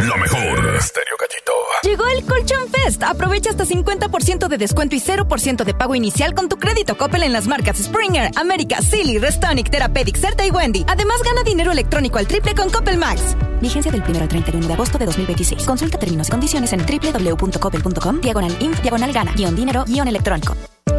lo mejor. Estéreo Gallito. Llegó el Colchón Fest. Aprovecha hasta 50% de descuento y 0% de pago inicial con tu crédito Coppel en las marcas Springer, América, Silly, Restonic, Therapeutic, Certa y Wendy. Además, gana dinero electrónico al triple con Coppel Max. Vigencia del 1 al 31 de agosto de 2026. Consulta términos y condiciones en www.coppel.com/inf/gana-dinero-electrónico.